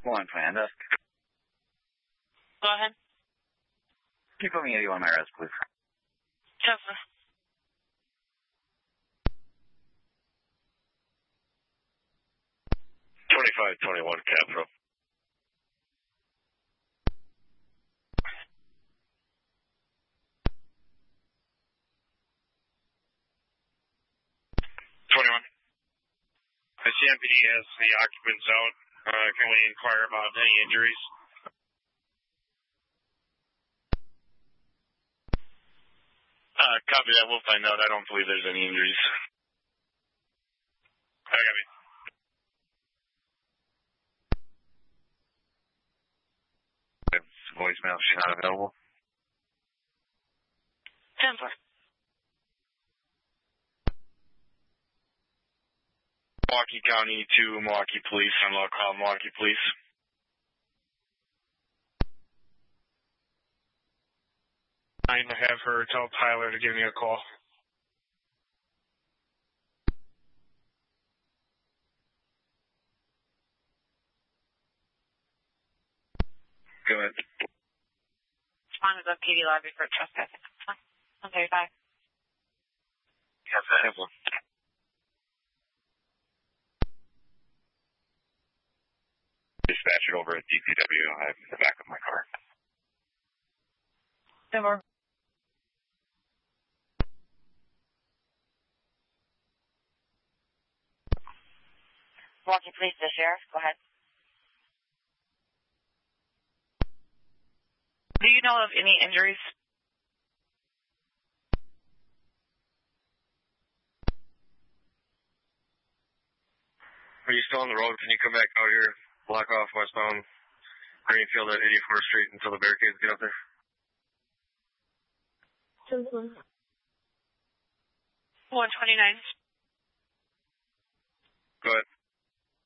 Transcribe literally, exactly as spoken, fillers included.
One plan desk. Go ahead. Can you put me eighty-one my res, please? Yes, sir. twenty-five twenty-one Capital. twenty-one. The C M P D has the occupants out. Uh, can we inquire about any injuries? Uh, copy that. We'll find out. I don't believe there's any injuries. I got me. Voicemail, she's not available. ten four. Milwaukee County to Milwaukee Police. I'm going to call Milwaukee Police. Trying to have her tell Tyler to give me a call. Go ahead. Respond to the P D lobby for trespassing. one thirty-five. Yes, I have one. Dispatch it over at D P W. I have it in the back of my car. ten four. Milwaukee Police, the sheriff. Go ahead. Do you know of any injuries? Are you still on the road? Can you come back out here, block off westbound Greenfield at eighty-fourth Street until the barricades get up there? one twenty-nine. Go ahead.